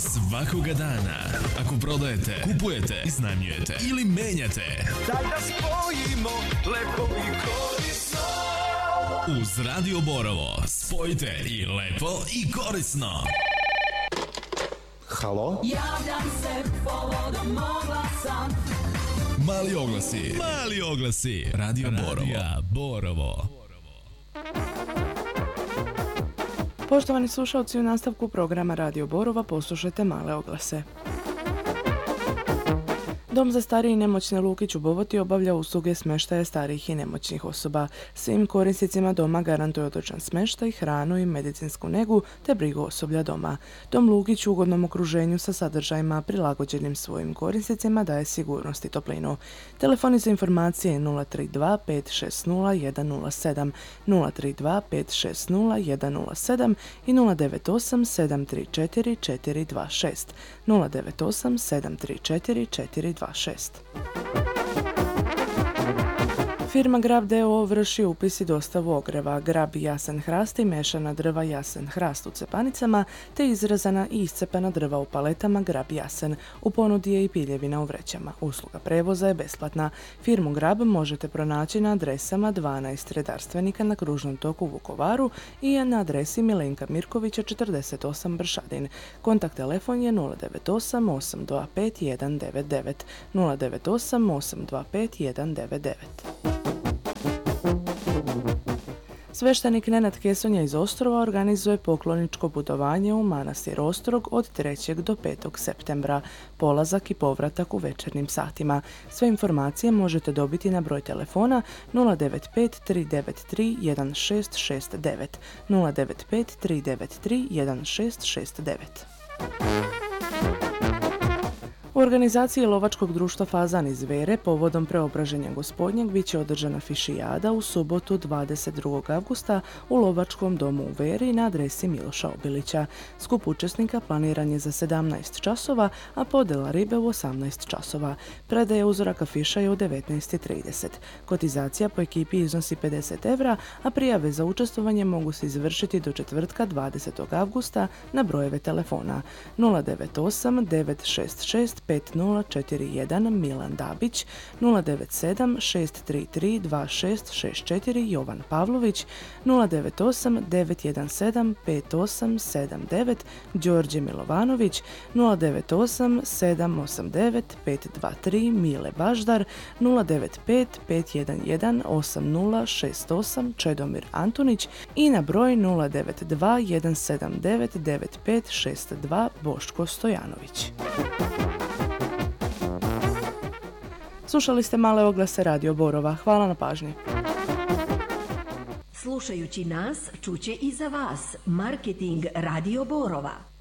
Svakoga dana. Ako prodajete, kupujete, iznajmljujete ili menjate, daj da spojimo lepo i korisno. Uz Radio Borovo spojite i lepo i korisno. Halo? Javljam se povodom oglasa. Mali oglasi. Mali oglasi. Radio Borovo. Poštovani slušalci, u nastavku programa Radio Borova poslušajte male oglase. Dom za starije i nemoćne Lukić u Boboti obavlja usluge smještaja starijih i nemoćnih osoba. Svim korisnicima doma garantuje odličan smještaj, hranu i medicinsku negu te brigu osoblja doma. Dom Lukić u ugodnom okruženju sa sadržajima prilagođenim svojim korisnicima daje sigurnost i toplinu. Telefoni za informacije 032 560 107, 032 560 107 i 098 734 426, 098 734 426. Firma Grab d.o.o. vrši upis i dostavu ogreva, grab jasen hrast i mešana drva jasen hrast u cepanicama, te izrezana i iscepana drva u paletama grab jasen. U ponudi je i piljevina u vrećama. Usluga prevoza je besplatna. Firmu Grab možete pronaći na adresama 12 redarstvenika na Kružnom toku u Vukovaru i na adresi Milenka Mirkovića 48 Bršadin. Kontakt telefon je 098 825 199, 098 825 199. Sveštenik Nenad Kesonja iz Ostrova organizuje pokloničko putovanje u manastir Ostrog od 3. do 5. septembra. Polazak i povratak u večernjim satima. Sve informacije možete dobiti na broj telefona 095 393 1669, 095 393 1669. U organizaciji Lovačkog društva Fazan iz Vere povodom preobraženja Gospodnjeg bit će održana fišijada u subotu 22. avgusta u Lovačkom domu u Veri na adresi Miloša Obilića. Skup učesnika planiran je za 17 časova, a podjela ribe u 18 časova. Predaja uzoraka fiša je u 19:30. Kotizacija po ekipi iznosi 50 evra, a prijave za učestvovanje mogu se izvršiti do četvrtka 20. avgusta na brojeve telefona 098 966 5041 Milan Dabić, 097 633 2664 Jovan Pavlović, 098 917 5879 Đorđe Milovanović, 098 789 523 Mile Baždar, 095 511 8068 Čedomir Antunić i na broj 092 179 9562 Boško Stojanović. Slušali ste male oglase Radio Borova. Hvala na pažnji. Slušajući nas, čuće i za vas. Marketing Radio Borova.